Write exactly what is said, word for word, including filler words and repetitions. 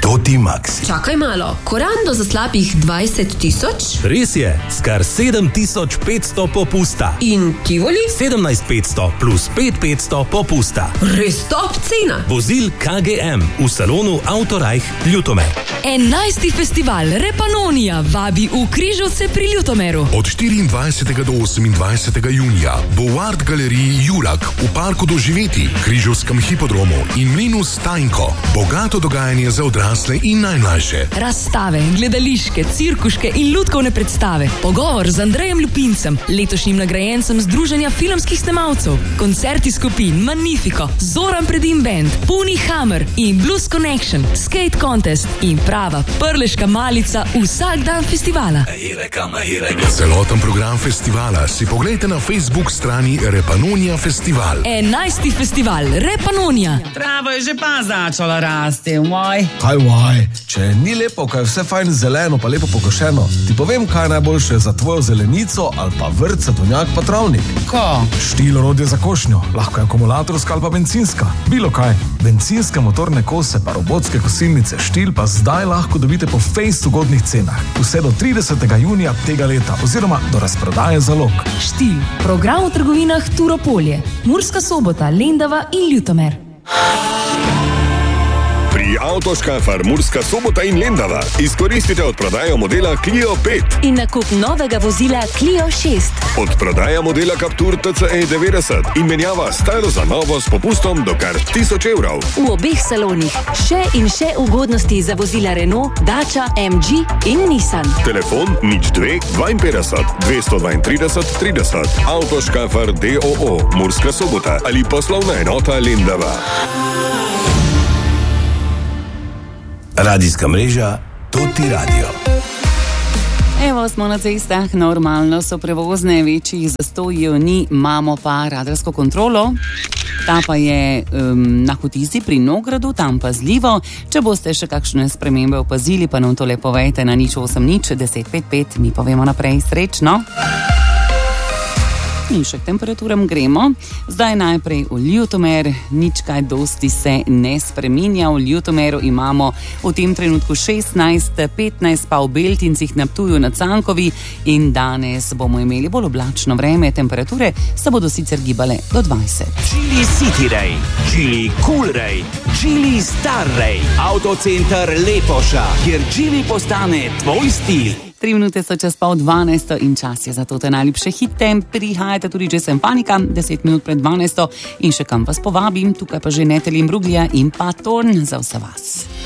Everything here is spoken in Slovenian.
Toti Maxi. Čakaj malo, korando za slabih dvajset tisoč? Res je, skar sedem tisoč petsto popusta. In Tivoli? sedemnajst tisoč petsto plus pet tisoč petsto popusta. Res top cena. Vozil K G M v salonu Autorajh Ljutomer. enajsti festival Repanonija vabi v Križevce pri Ljutomeru. Od štiriindvajsetega do osemindvajsetega junija bo v Art galeriji Julak v parku doživeti, Križevskem hipodromu in mlinu Stajnko bogato dogajanje za odrasle in najmlajše. Razstave, gledališke, cirkuške in lutkovne predstave, pogovor z Andrejem Ljupincem, letošnjim nagrajencem Združenja filmskih snemalcev, koncerti skupin Magnifico, Zoran Predin Band, Puni Hammer in Blues Connection, Skate Contest in prava prleška malica vsak dan festivala. Celoten program festivala si poglejte na Facebook strani Repanonija Festival. enajsti festival Repanonija. Trava je že pa začala rasti, moj. Kaj vaj, če ni lepo, kaj je vse fajn zeleno pa lepo pokošeno, ti povem, kaj je najboljše za tvojo zelenico ali pa vrt, sadovnjak pa travnik. Ko? Štil orodje za košnjo, lahko je akumulatorska ali pa bencinska. Bilo kaj, bencinske motorne kose pa robotske kosilnice Štil pa zdaj lahko dobite po fejst ugodnih cenah. Vse do tridesetega junija tega leta oziroma do razprodaje zalog. Štil, program v trgovinah Turopolje, Murska Sobota, Lendava in Ljutomer. Pri Avtoškafar Murska Sobota in Lendava izkoristite odprodajo modela Clio pet in nakup novega vozila Clio šest. Odprodaja modela Captur T C E devetdeset in menjava staro za novo s popustom do kar tisoč evrov. V obeh salonih še in še ugodnosti za vozila Renault, Dacia, M G in Nissan. Telefon nič dve dvainpetdeset dvesto dvaintrideset trideset. Avtoškafar D O O Murska Sobota ali poslovna enota Lendava. Radijska mreža Toti Radio. Evo smo na cestah, normalno so prevozne, večjih zastojev ni, imamo pa radarsko kontrolo. Ta pa je um, na Hotizi pri Nogradu, tam pazljivo. Če boste še kakšne spremembe opazili, pa nam to le povejte na nič osem nič deset pet pet, mi povemo naprej. Srečno! In še k temperaturam gremo. Zdaj najprej v Ljutomer, nič kaj dosti se ne spreminja. V Ljutomeru imamo v tem trenutku šestnajst, petnajst pa v Beltincih na Ptuju na Cankovi in danes bomo imeli bolj oblačno vreme, temperature se bodo sicer gibale do dvajset. Geely City Ray, Geely Cool Ray, Geely Star Ray, Autocenter Lepoša, kjer Geely postane tvoj stil. Tri minute so čez pol dvanajsto in čas je za to te najljubše hite. Prihajate tudi že sem panika, deset minut pred dvanajsto in še kam vas povabim, tukaj pa že Netelin Bruglja in pa Torn za vse vas.